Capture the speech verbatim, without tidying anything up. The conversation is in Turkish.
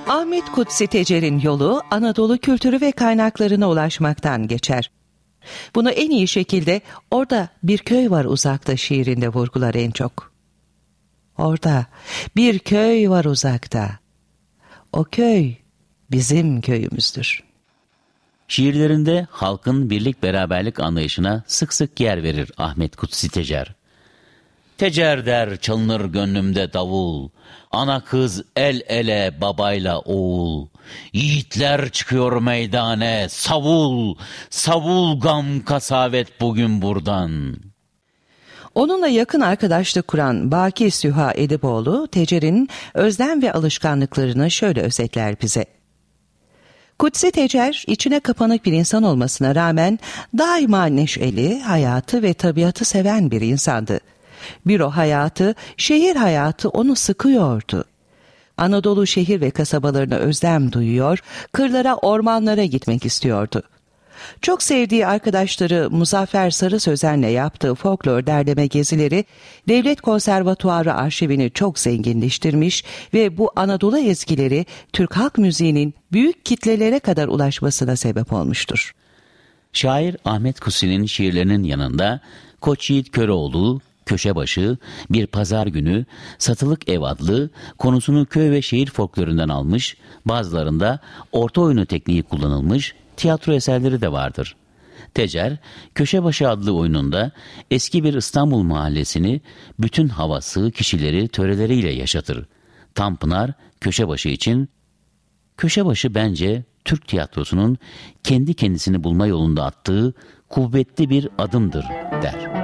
Ahmet Kutsi Tecer'in yolu Anadolu kültürü ve kaynaklarına ulaşmaktan geçer. Bunu en iyi şekilde "Orada bir köy var uzakta" şiirinde vurgular en çok. Orada bir köy var uzakta. O köy bizim köyümüzdür. Şiirlerinde halkın birlik beraberlik anlayışına sık sık yer verir Ahmet Kutsi Tecer. Tecer der çalınır gönlümde davul, ana kız el ele babayla oğul, yiğitler çıkıyor meydane savul, savul gam kasavet bugün buradan. Onunla yakın arkadaşlık kuran Baki Süha Ediboğlu, Tecer'in özlem ve alışkanlıklarını şöyle özetler bize. Kutsi Tecer, içine kapanık bir insan olmasına rağmen daima neşeli, hayatı ve tabiatı seven bir insandı. Büro hayatı, şehir hayatı onu sıkıyordu. Anadolu şehir ve kasabalarına özlem duyuyor, kırlara, ormanlara gitmek istiyordu. Çok sevdiği arkadaşları Muzaffer Sarı Sözen'le yaptığı folklor derleme gezileri, Devlet Konservatuarı arşivini çok zenginleştirmiş ve bu Anadolu ezgileri Türk halk müziğinin büyük kitlelere kadar ulaşmasına sebep olmuştur. Şair Ahmet Kutsi'nin şiirlerinin yanında Koç Yiğit Köroğlu, Köşebaşı, Bir Pazar Günü, Satılık Ev adlı konusunu köy ve şehir folklorundan almış, bazılarında orta oyunu tekniği kullanılmış tiyatro eserleri de vardır. Tecer, Köşebaşı adlı oyununda eski bir İstanbul mahallesini bütün havası, kişileri, töreleriyle yaşatır. Tanpınar, Köşebaşı için, Köşebaşı bence Türk tiyatrosunun kendi kendisini bulma yolunda attığı kuvvetli bir adımdır der.